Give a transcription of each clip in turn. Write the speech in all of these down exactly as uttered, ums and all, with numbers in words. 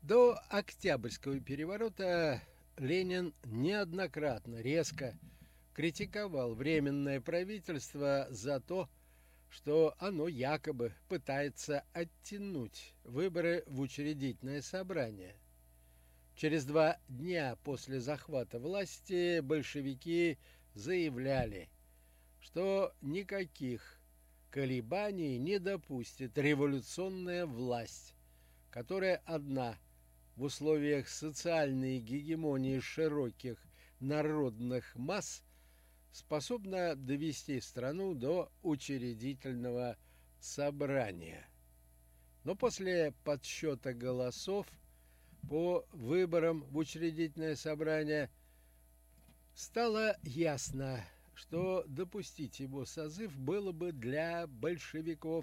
До Октябрьского переворота Ленин неоднократно резко критиковал Временное правительство за то, что оно якобы пытается оттянуть выборы в Учредительное собрание. Через два дня после захвата власти большевики заявляли, что никаких колебаний не допустит революционная власть, которая одна в условиях социальной гегемонии широких народных масс способна довести страну до Учредительного собрания. Но после подсчета голосов по выборам в Учредительное собрание стало ясно, что допустить его созыв было бы для большевиков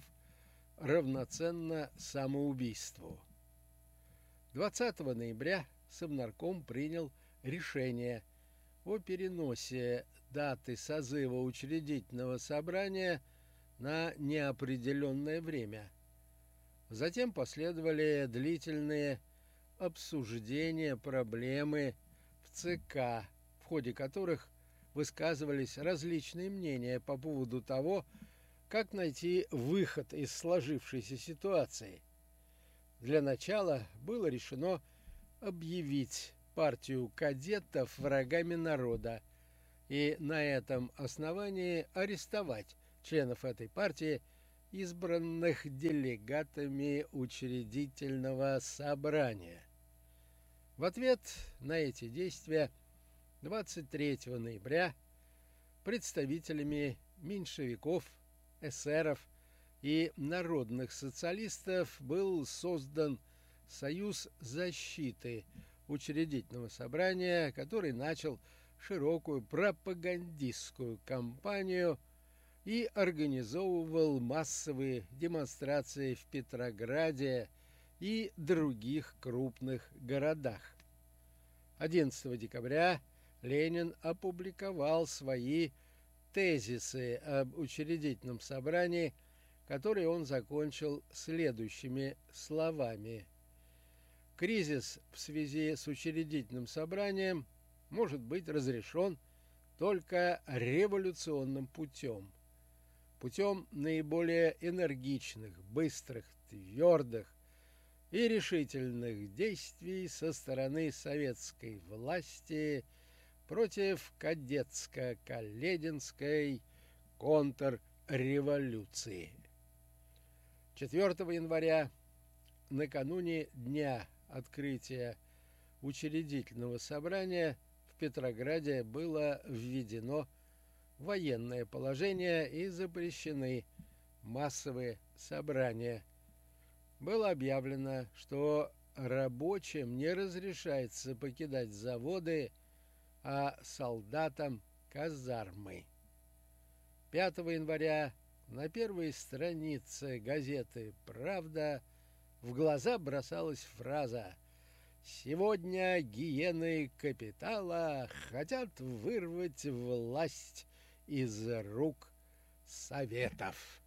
равноценно самоубийству. двадцатого ноября Совнарком принял решение о переносе даты созыва Учредительного собрания на неопределенное время. Затем последовали длительные обсуждения проблемы в ЦК, в ходе которых высказывались различные мнения по поводу того, как найти выход из сложившейся ситуации. Для начала было решено объявить партию кадетов врагами народа и на этом основании арестовать членов этой партии, избранных делегатами Учредительного собрания. В ответ на эти действия двадцать третьего ноября представителями меньшевиков, эсеров и народных социалистов был создан Союз защиты Учредительного собрания, который начал широкую пропагандистскую кампанию и организовывал массовые демонстрации в Петрограде и других крупных городах. одиннадцатого декабря Ленин опубликовал свои тезисы об Учредительном собрании, которые он закончил следующими словами: «Кризис в связи с Учредительным собранием может быть разрешен только революционным путем, путем наиболее энергичных, быстрых, твердых и решительных действий со стороны советской власти против кадетско-калединской контрреволюции». четвёртого января, накануне дня открытия Учредительного собрания, в Петрограде было введено военное положение и запрещены массовые собрания. Было объявлено, что рабочим не разрешается покидать заводы, а солдатам казармы. пятого января на первой странице газеты «Правда» в глаза бросалась фраза: «Сегодня гиены капитала хотят вырвать власть из рук советов».